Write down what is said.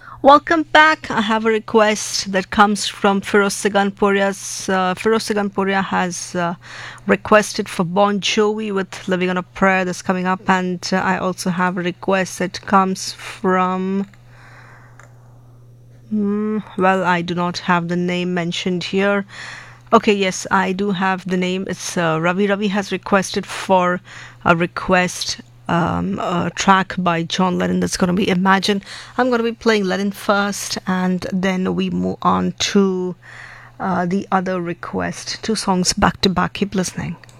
Welcome back. I have a request that comes from Firoz Siganpuria's. Firoz Siganpuria has requested for Bon Jovi with "Living on a Prayer" that's coming up, and I also have a request that comes from. Well, I do not have the name mentioned here. Okay, yes, I do have the name. It's Ravi. Ravi has requested for a request a track by John Lennon that's going to be Imagine. I'm going to be playing Lennon first, and then we move on to the other request. Two songs back to back. Keep listening.